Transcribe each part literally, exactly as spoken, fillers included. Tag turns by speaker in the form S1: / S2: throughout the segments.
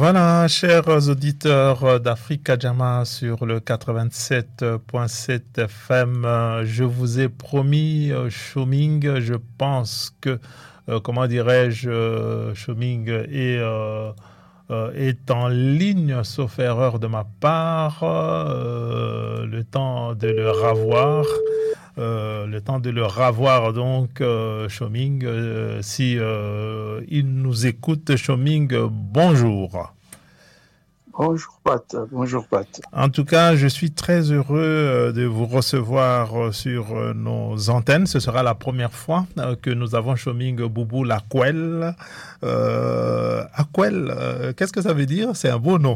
S1: Voilà, chers auditeurs d'Africa Jama sur le quatre-vingt-sept virgule sept F M, je vous ai promis euh, Choming. Je pense que, euh, comment dirais-je, euh, Choming est, euh, euh, est en ligne, sauf erreur de ma part. Euh, le temps de le ravoir. Euh, le temps de le ravoir donc euh, Choming, euh, si euh, il nous écoute. Choming, bonjour.
S2: Bonjour Pat, bonjour Pat.
S1: En tout cas, je suis très heureux euh, de vous recevoir euh, sur euh, nos antennes. Ce sera la première fois euh, que nous avons Choming Boubou Laquelle. Euh, Aquel, euh, qu'est-ce que ça veut dire? C'est un beau nom.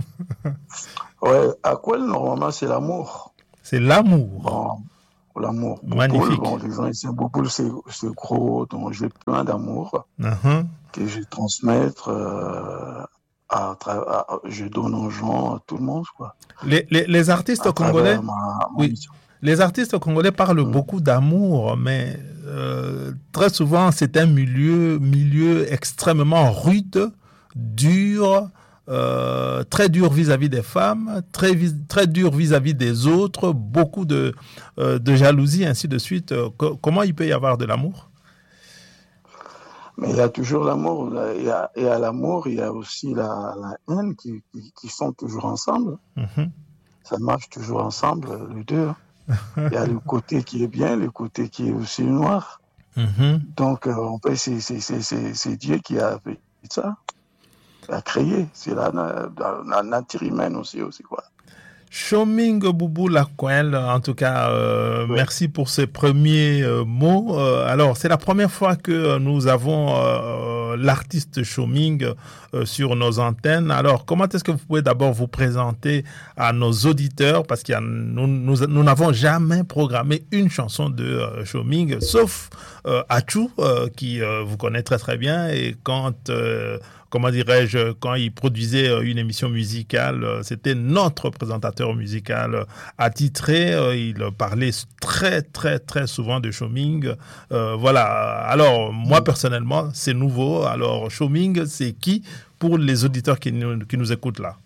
S2: Ouais, Aquel, normalement, c'est l'amour.
S1: C'est l'amour.
S2: Bon, l'amour. Bouboule,
S1: Magnifique.
S2: bon, les gens ici, Bouboule, c'est, c'est gros, donc j'ai plein d'amour
S1: Uh-huh.
S2: que je transmettre, euh, à, tra- à- je donne aux gens, à tout le monde, quoi.
S1: Les, les, les artistes
S2: À
S1: congolais,
S2: travers ma, ma
S1: oui,
S2: mission.
S1: les artistes congolais parlent
S2: Mm.
S1: beaucoup d'amour, mais euh, très souvent c'est un milieu, milieu extrêmement rude, dur, euh, très dur vis-à-vis des femmes, très, vis- très dur vis-à-vis des autres, beaucoup de, euh, de jalousie, ainsi de suite. Euh, co- comment il peut y avoir de l'amour?
S2: Mais il y a toujours l'amour, là. Il y a, et à l'amour, il y a aussi la, la haine qui, qui, qui sont toujours ensemble.
S1: Mhm.
S2: Ça marche toujours ensemble, les deux. Il y a le côté qui est bien, le côté qui est aussi noir.
S1: Mhm.
S2: Donc, euh, on peut, c'est, c'est, c'est, c'est, c'est Dieu qui a fait ça, qui a créé. C'est la, la, la nature humaine aussi, aussi quoi.
S1: Choming Boubou Laquelle, en tout cas, euh,
S2: Ouais.
S1: merci pour ces premiers euh, mots. Euh, alors, c'est la première fois que nous avons euh, l'artiste Choming euh, sur nos antennes. Alors, comment est-ce que vous pouvez d'abord vous présenter à nos auditeurs? Parce que nous, nous, nous n'avons jamais programmé une chanson de euh, Choming, sauf euh, Achou, euh, qui euh, vous connaît très très bien. Et quand... Euh, comment dirais-je, quand il produisait une émission musicale, c'était notre présentateur musical attitré. Il parlait très, très, très souvent de Choming. Euh, voilà. Alors, moi, personnellement, c'est nouveau. Alors, Choming, c'est qui pour les auditeurs qui nous, qui nous écoutent là?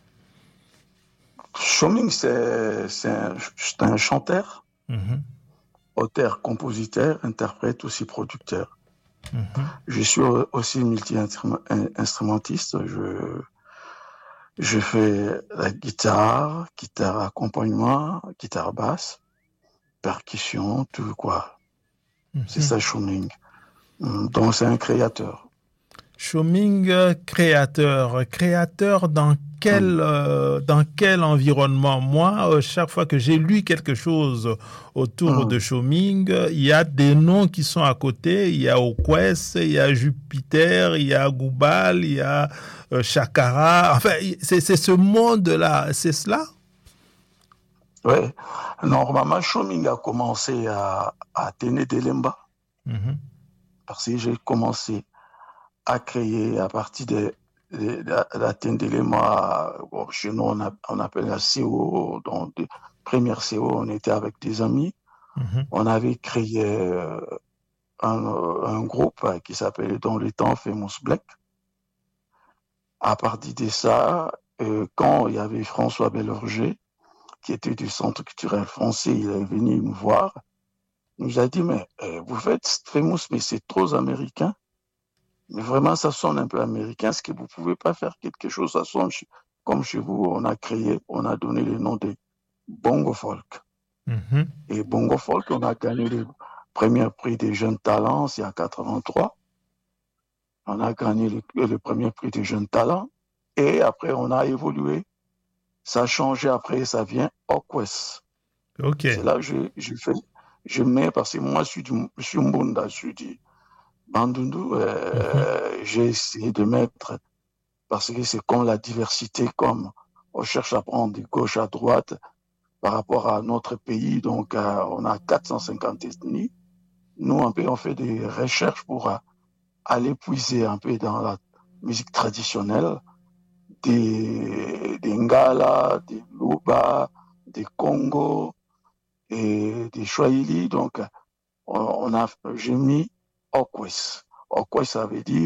S2: Choming, c'est, c'est, un, c'est un chanteur,
S1: Mm-hmm.
S2: auteur, compositeur, interprète, aussi producteur.
S1: Mm-hmm.
S2: Je suis aussi multi-instrumentiste. Je, je fais la guitare, guitare accompagnement, guitare basse, percussion, tout quoi.
S1: Mm-hmm.
S2: C'est ça, Choming. Donc, c'est un créateur.
S1: Choming, créateur. Créateur dans quel, euh, dans quel environnement? Moi, euh, chaque fois que j'ai lu quelque chose autour
S2: Mm.
S1: de Choming, il y a des noms qui sont à côté. Il y a Okwes, il y a Jupiter, il y a Goubal, il y a euh, Chakara. Enfin, c'est, c'est ce monde-là. C'est cela?
S2: Ouais. Normalement, Choming a commencé à, à Téné Delemba.
S1: Mm-hmm.
S2: Parce que j'ai commencé à créer à partir de, de, de la Ténédéléma. Bon, chez nous, on, a, on appelle la C O. Donc, de, première C O, on était avec des amis.
S1: Mm-hmm.
S2: On avait créé euh, un, un groupe qui s'appelait Dans le temps Famous Black. À partir de ça, euh, quand il y avait François Bellorger, qui était du Centre culturel français, il est venu nous voir. Il nous a dit, mais euh, vous faites Famous, mais c'est trop américain. Mais vraiment, ça sonne un peu américain. Est-ce que vous ne pouvez pas faire quelque chose? Ça sonne comme chez vous. On a créé, on a donné le nom de Bongo Folk.
S1: Mm-hmm.
S2: Et Bongo Folk, on a gagné le premier prix des jeunes talents, c'est en quatre-vingt-trois. On a gagné le, le premier prix des jeunes talents. Et après, on a évolué. Ça a changé après, ça vient Okwes.
S1: Ok.
S2: C'est là que je, je fais, je mets, parce que moi, je suis du, je suis Mbunda, je suis du Bandundu. Euh, mm-hmm. J'ai essayé de mettre, parce que c'est comme la diversité, comme on cherche à prendre de gauche à droite par rapport à notre pays. Donc, euh, on a quatre cent cinquante ethnies. Nous, un peu, on fait des recherches pour euh, aller puiser un peu dans la musique traditionnelle, des, des Ngala, des Luba, des Congo et des Swahili. Donc, on, on a, j'ai mis Okwes. Okwes, ça veut dire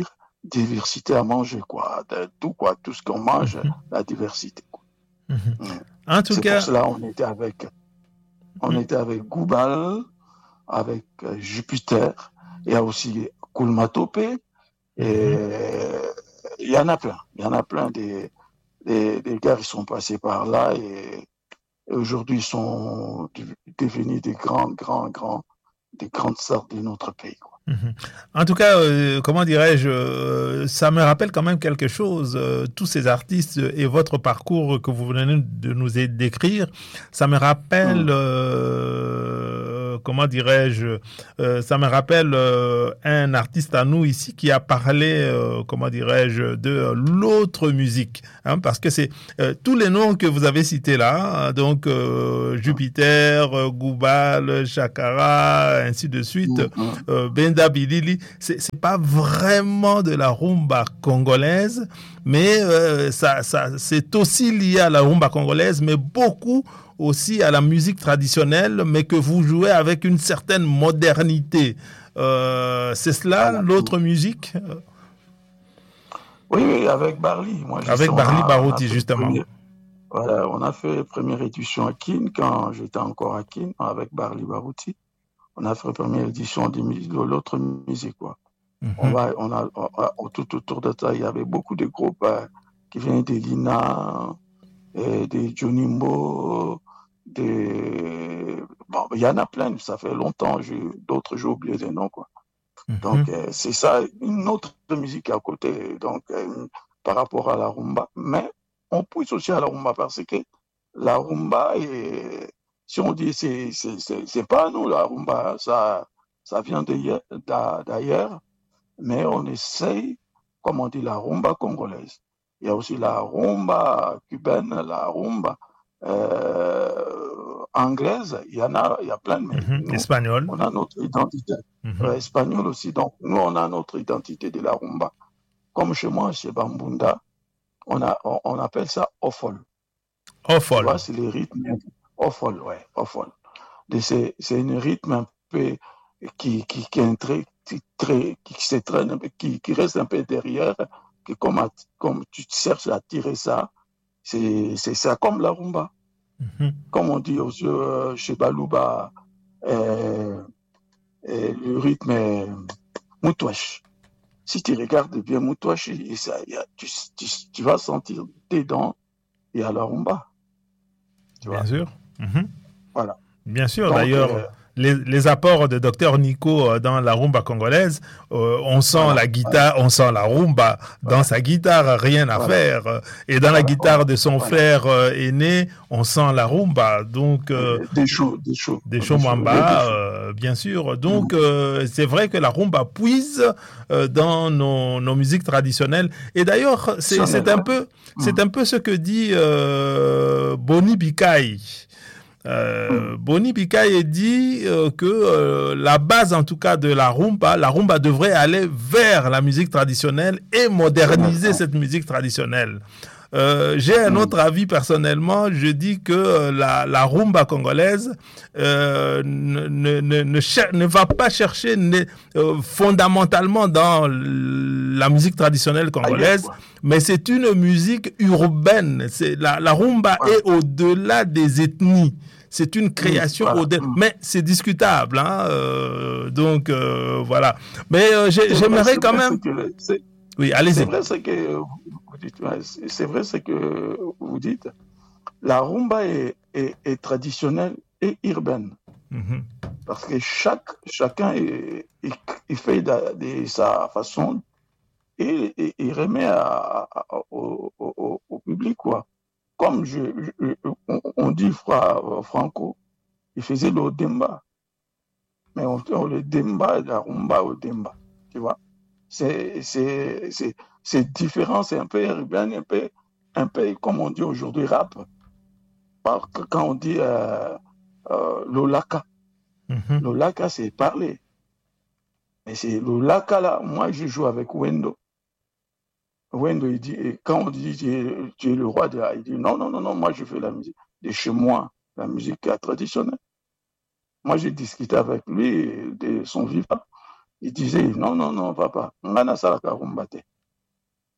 S2: diversité à manger, quoi. De tout, quoi. Tout ce qu'on mange,
S1: Mhm.
S2: la diversité, quoi.
S1: Mhm.
S2: Mm.
S1: En tout
S2: C'est pour
S1: cas,
S2: cela on était avec, on
S1: mm,
S2: était avec Goubal, avec euh, Jupiter, il y a aussi Kulmatopé,
S1: mhm.
S2: et il y en a plein. Il y en a plein des, des, des gars qui sont passés par là et, et aujourd'hui ils sont devenus des grands, grands, grands, des grandes stars de notre pays, quoi.
S1: Mhm. En tout cas, euh, comment dirais-je, euh, ça me rappelle quand même quelque chose, euh, tous ces artistes et votre parcours que vous venez de nous décrire, ça me rappelle,
S2: Mm.
S1: euh, comment dirais-je, euh, ça me rappelle euh, un artiste à nous ici qui a parlé, euh, comment dirais-je, de l'autre musique, hein, parce que c'est euh, tous les noms que vous avez cités là, hein, donc euh, Jupiter, euh, Goubal, Chakara, ainsi de suite,
S2: Mm. Mm.
S1: euh, Benda Bilili, c'est c'est pas vraiment de la rumba congolaise, mais euh, ça, ça, c'est aussi lié à la rumba congolaise, mais beaucoup aussi à la musique traditionnelle, mais que vous jouez avec une certaine modernité. Euh, c'est cela
S2: Voilà.
S1: l'autre musique
S2: Oui, oui, avec Barly. Moi, je sais,
S1: avec
S2: on
S1: Barli
S2: a, on a
S1: Barouti
S2: fait le
S1: justement.
S2: premier. Voilà, on a fait la première édition à Kin quand j'étais encore à Kin avec Barly Barouti. On a fait la première édition de, de l'autre musique, quoi. On
S1: Mhm,
S2: va, on a, on a- tout autour de ça, il y avait beaucoup de groupes euh, qui venaient des Lina, et des Junimbo, des... Bon, il y en a plein, ça fait longtemps, j'ai- d'autres j'ai oublié les noms, quoi.
S1: mhm,
S2: Donc, euh, c'est ça, une autre musique à côté, donc, euh, par rapport à la rumba. Mais on pousse aussi à la rumba parce que la rumba, est, si on dit, c'est, c'est, c'est, c'est pas nous, la rumba, hein, ça, ça vient d'ailleurs, d'a- d'ailleurs, mais on essaye, comme on dit, la rumba congolaise. Il y a aussi la rumba cubaine, la rumba euh, anglaise, il y en a, il y a plein, mais
S1: mhm.
S2: nous,
S1: Espagnol.
S2: on a notre identité.
S1: Mhm.
S2: Euh, espagnol aussi, donc nous, on a notre identité de la rumba. Comme chez moi, chez Bambunda, on, a, on, on appelle ça offol.
S1: Oh
S2: Tu
S1: folle.
S2: vois, c'est les rythmes offol, ouais, offol. C'est, c'est un rythme un peu qui, qui, qui, est très, qui, très, qui s'étraîne un peu, qui, qui reste un peu derrière, que comme, à- comme tu cherches à tirer ça, c'est, c'est ça comme la rumba.
S1: Mhm.
S2: Comme on dit aux yeux, euh, chez Balouba, euh, euh, le rythme est moutouache. Si tu regardes bien Moutouache, et ça, y a, tu, tu, tu vas sentir dedans, il y a la rumba, tu
S1: Bien
S2: vois.
S1: sûr. Mhm.
S2: Voilà.
S1: Bien sûr,
S2: Donc,
S1: d'ailleurs,
S2: euh,
S1: les, les apports de docteur Nico euh, dans la rumba congolaise, euh, on sent
S2: voilà,
S1: la
S2: voilà,
S1: guitare, on sent la rumba dans
S2: voilà,
S1: sa guitare, rien à
S2: voilà,
S1: faire. Et dans la
S2: voilà, voilà,
S1: guitare de son
S2: voilà.
S1: frère euh, aîné, on sent la rumba. Donc, euh,
S2: Euh, des shows, des shows,
S1: des
S2: des shows, les deux
S1: Chomamba,
S2: shows.
S1: euh, bien sûr.
S2: Mm.
S1: Donc, euh, c'est vrai que la rumba puise euh, dans nos, nos musiques traditionnelles. Et d'ailleurs, c'est c'est
S2: Traditionnel,
S1: un
S2: ouais.
S1: peu, c'est
S2: Mm.
S1: un peu ce que dit euh, Boni Bikai.
S2: Mm.
S1: Euh, Boni Bikai dit euh, que euh, la base, en tout cas, de la rumba, la rumba devrait aller vers la musique traditionnelle et
S2: Traditionnel,
S1: moderniser
S2: ouais.
S1: cette musique traditionnelle. Euh, j'ai un
S2: Mm.
S1: autre avis personnellement. Je dis que euh, la, la rumba congolaise euh, ne, ne, ne, ne, cher- ne va pas chercher ne, euh, fondamentalement dans la musique traditionnelle
S2: Ailleurs,
S1: congolaise,
S2: quoi.
S1: mais c'est une musique urbaine. C'est la, la rumba
S2: Voilà.
S1: est au-delà des ethnies. C'est une
S2: Mm.
S1: création
S2: Voilà.
S1: au-delà,
S2: Mm.
S1: mais c'est discutable, hein. Euh, donc euh, voilà. Mais euh, j'ai-
S2: C'est vrai,
S1: j'aimerais
S2: c'est
S1: quand
S2: vrai,
S1: même.
S2: c'est que, c'est,
S1: Oui,
S2: c'est
S1: allez-y.
S2: vrai, c'est que vous dites, ouais, c'est c'est vrai, c'est que vous dites, la rumba est, est, est traditionnelle et urbaine.
S1: Mhm.
S2: Parce que chaque, chacun est, il, il fait de, de sa façon et, et il remet à, à, au, au, au, public, quoi. Comme je, je, on, on dit Fra, Franco, il faisait le demba, mais on fait le demba et la rumba au demba, tu vois. C'est, c'est, c'est, c'est différent, c'est un peu urbain, un peu, un peu comme on dit aujourd'hui rap. Parce que quand on dit euh, euh, l'olaka,
S1: Mhm.
S2: l'olaka c'est parler. Mais c'est l'olaka là, moi je joue avec Wendo. Wendo, il dit, et quand on dit tu es, tu es le roi de la, il dit non, non, non, non, moi je fais la musique de chez moi, la musique traditionnelle. Moi j'ai discuté avec lui de son vivant. Il disait non, non, non, papa, ngana salaka rumbate.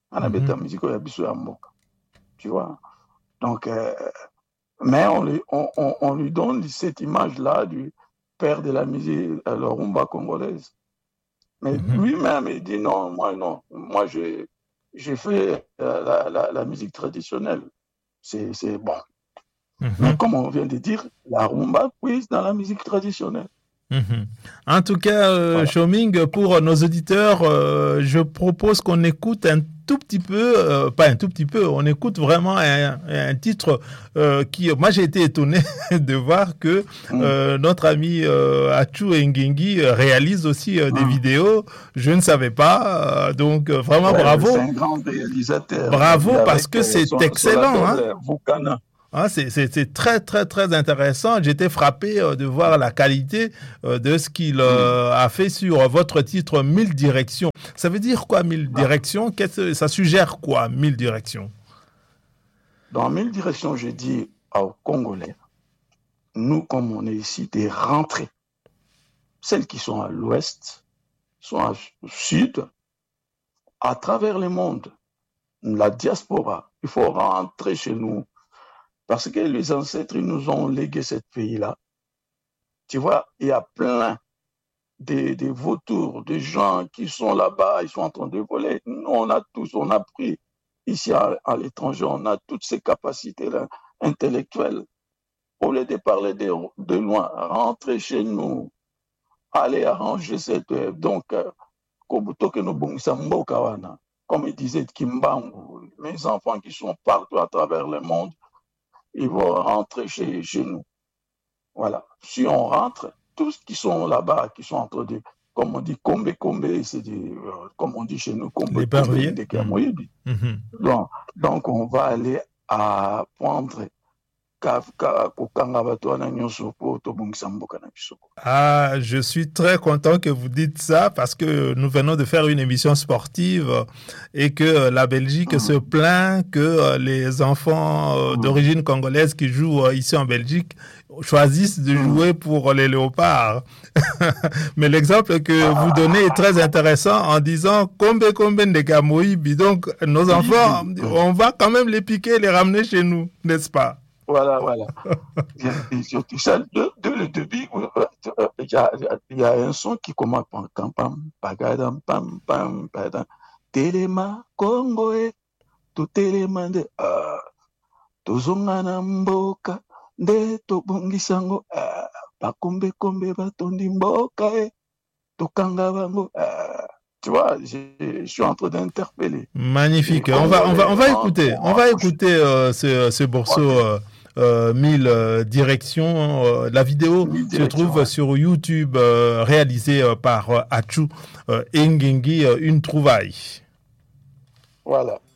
S2: ana beta musique ya biso ya mboka, tu vois. Donc euh, mais on lui, on, on, on lui donne cette image-là du père de la musique, la rumba congolaise. Mais mm-hmm. lui-même, il dit non, moi non, moi j'ai, j'ai fait euh, la, la, la musique traditionnelle. C'est, c'est bon. Mm-hmm. Mais comme on vient de dire, la rumba prise dans la musique traditionnelle.
S1: Mm-hmm. En tout cas, euh, voilà. Choming, pour nos auditeurs, euh, je propose qu'on écoute un tout petit peu, euh, pas un tout petit peu, on écoute vraiment un, un titre euh, qui, moi j'ai été étonné de voir que euh, notre ami euh, Atchou Ngengi réalise aussi euh, des mmh. vidéos. Je ne savais pas, euh, donc vraiment
S2: ouais,
S1: bravo.
S2: C'est un grand réalisateur.
S1: Bravo parce que c'est
S2: son,
S1: excellent.
S2: Son
S1: hein.
S2: Vukana.
S1: Ah, c'est, c'est, c'est très, très, très intéressant. J'étais frappé euh, de voir la qualité euh, de ce qu'il euh, a fait sur votre titre Mille Directions. Ça veut dire quoi, Mille ah. Directions? Qu'est-ce, ça suggère quoi, Mille Directions?
S2: Dans Mille Directions, je dis aux Congolais, nous, comme on est ici, des rentrées. Celles qui sont à l'ouest, sont au sud, à travers le monde, la diaspora, il faut rentrer chez nous. Parce que les ancêtres, ils nous ont légué ce pays-là. Tu vois, il y a plein de, de vautours, de gens qui sont là-bas, ils sont en train de voler. Nous, on a tous, on a pris ici à, à l'étranger, on a toutes ces capacités-là intellectuelles. Au lieu de parler de, de loin, rentrer chez nous, aller arranger cette... Donc, comme il disait Kimbangu, mes enfants qui sont partout à travers le monde, ils vont rentrer chez, chez nous. Voilà. Si on rentre, tous qui sont là-bas, qui sont entre deux, comme on dit, Kombe Kombe, c'est des, euh, comme on dit chez nous, Kombe Kombe, des Kamoïbi. Mm-hmm. Donc, donc, on va aller à prendre.
S1: Ah, je suis très content que vous dites ça parce que nous venons de faire une émission sportive et que la Belgique mmh. se plaint que les enfants mmh. d'origine congolaise qui jouent ici en Belgique choisissent de jouer pour les léopards. Mais l'exemple que vous donnez est très intéressant en disant Kombe Kombe de Kamoïbi. Donc, nos enfants, on va quand même les piquer et les ramener chez nous, n'est-ce pas?
S2: Voilà, voilà. Et surtout ça, de, de le début, il y a, y a un son qui commence par pam pam pagadam pam pam padam telema Congoe to telema de ah tozongana mboka de to bongisango ah bakombe kombe batondi mboka e to kanga bango ah. Tu vois, je, je suis en train d'interpeller.
S1: Magnifique. On va, on va, on va écouter, on va écouter euh, ce, ce morceau euh, euh, Mille euh, Directions. Euh, la vidéo se trouve ouais. sur YouTube, euh, réalisée euh, par euh, Atchou euh, Ngengi, euh, une trouvaille.
S2: Voilà.